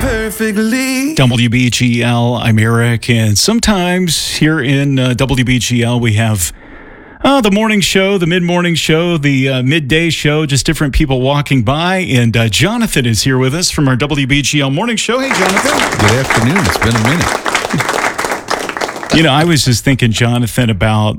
perfectly. WBGL, I'm Eric, and sometimes here in WBGL we have the morning show, the mid-morning show, the midday show, just different people walking by, and Jonathan is here with us from our WBGL morning show. Hey, Jonathan. Good afternoon. It's been a minute. You know, I was just thinking, Jonathan, about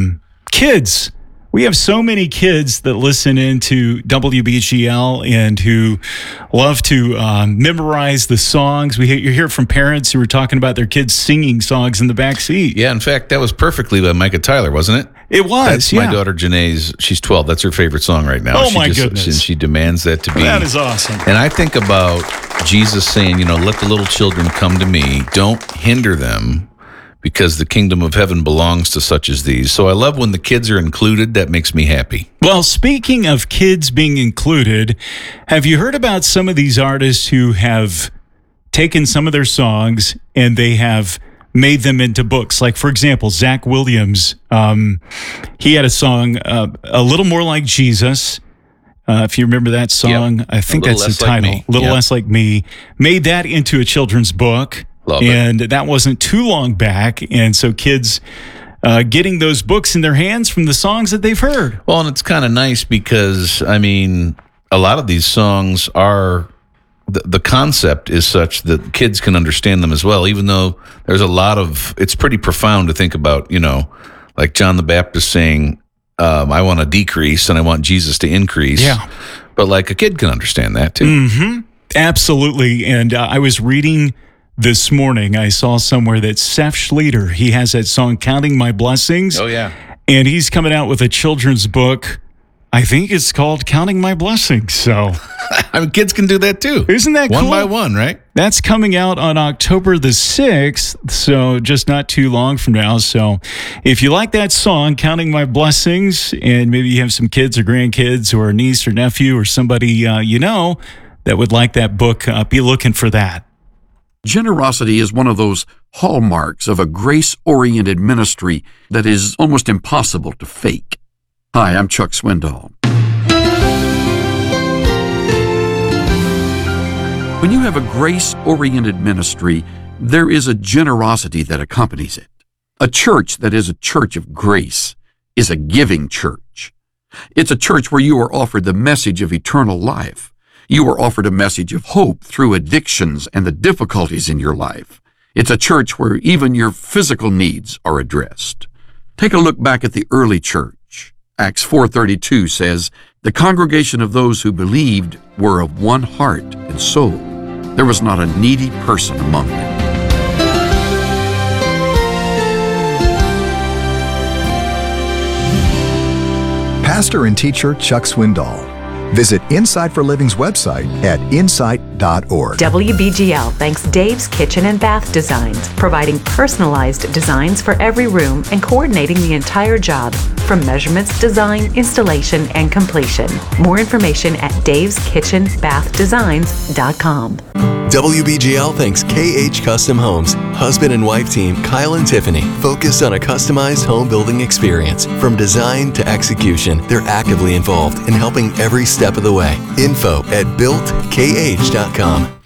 kids. We have so many kids that listen into WBGL and who love to memorize the songs. You hear from parents who were talking about their kids singing songs in the back seat. Yeah, in fact, that was perfectly by Micah Tyler, wasn't it? It was, That's my daughter Janae's. She's 12. That's her favorite song right now. Oh, my goodness. She demands that to be. That is awesome. And I think about Jesus saying, let the little children come to me. Don't hinder them, because the kingdom of heaven belongs to such as these. So I love when the kids are included. That makes me happy. Well, speaking of kids being included, have you heard about some of these artists who have taken some of their songs and they have made them into books? Like, for example, Zach Williams, he had a song, A Little More Like Jesus. If you remember that song, Yep. I think that's the title. Like A Little Yep. Less Like Me. Made that into a children's book. Love and that wasn't too long back. And so kids getting those books in their hands from the songs that they've heard. Well, and it's kind of nice because, a lot of these songs are, the concept is such that kids can understand them as well, even though there's a lot of, it's pretty profound to think about, like John the Baptist saying, I want to decrease and I want Jesus to increase. Yeah. But like a kid can understand that too. Mm-hmm. Absolutely. And I was reading this morning, I saw somewhere that Seth Schleter, he has that song, Counting My Blessings. Oh, yeah. And he's coming out with a children's book. I think it's called Counting My Blessings. So kids can do that too. Isn't that cool? One by one, right? That's coming out on October the 6th, so just not too long from now. So if you like that song, Counting My Blessings, and maybe you have some kids or grandkids or a niece or nephew or somebody that would like that book, be looking for that. Generosity is one of those hallmarks of a grace-oriented ministry that is almost impossible to fake. Hi, I'm Chuck Swindoll. When you have a grace-oriented ministry, there is a generosity that accompanies it. A church that is a church of grace is a giving church. It's a church where you are offered the message of eternal life. You are offered a message of hope through addictions and the difficulties in your life. It's a church where even your physical needs are addressed. Take a look back at the early church. Acts 4:32 says, "The congregation of those who believed were of one heart and soul. There was not a needy person among them." Pastor and teacher Chuck Swindoll. Visit Insight for Living's website at insight.org. WBGL thanks Dave's Kitchen and Bath Designs, providing personalized designs for every room and coordinating the entire job, from measurements, design, installation, and completion. More information at daveskitchenbathdesigns.com. WBGL thanks KH Custom Homes, husband and wife team Kyle and Tiffany, focused on a customized home building experience. From design to execution, they're actively involved in helping every step of the way. Info at builtkh.com.